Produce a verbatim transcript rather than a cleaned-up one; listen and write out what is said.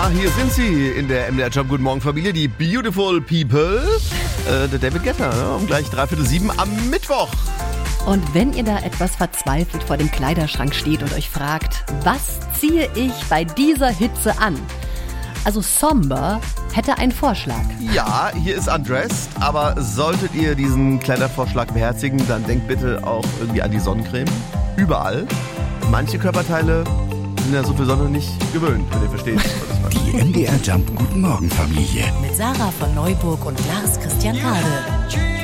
Ja, hier sind sie in der M D R Job Guten Morgen Familie, die Beautiful People. Äh, der David Guetta, ja, um gleich dreiviertel sieben am Mittwoch. Und wenn ihr da etwas verzweifelt vor dem Kleiderschrank steht und euch fragt, was ziehe ich bei dieser Hitze an? Also Somber hätte einen Vorschlag. Ja, hier ist Undressed, aber solltet ihr diesen Kleidervorschlag beherzigen, dann denkt bitte auch irgendwie an die Sonnencreme. Überall. Manche Körperteile sind ja so viel Sonne nicht gewöhnt, wenn ihr versteht, was ich meine. Die M D R Jump Guten Morgen Familie. Mit Sarah von Neuburg und Lars Christian Kade.